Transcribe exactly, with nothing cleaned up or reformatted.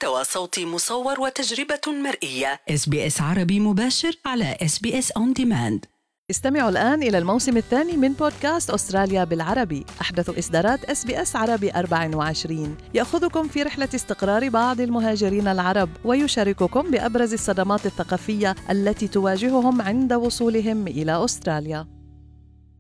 محتوى صوتي مصور وتجربة مرئية. إس بي إس عربي مباشر على إس بي إس On Demand. استمعوا الآن إلى الموسم الثاني من بودكاست أستراليا بالعربي، أحدث إصدارات إس بي إس عربي أربعة وعشرين، يأخذكم في رحلة استقرار بعض المهاجرين العرب ويشارككم بأبرز الصدمات الثقافية التي تواجههم عند وصولهم إلى أستراليا.